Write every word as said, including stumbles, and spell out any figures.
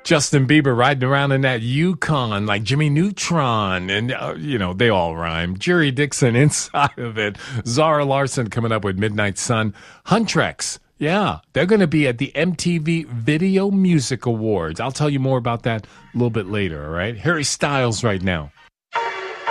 Justin Bieber riding around in that Yukon like Jimmy Neutron. And, uh, you know, they all rhyme. Jerry Dixon inside of it. Zara Larson coming up with Midnight Sun. Huntrix. Yeah, they're going to be at the M T V Video Music Awards. I'll tell you more about that a little bit later, all right? Harry Styles right now.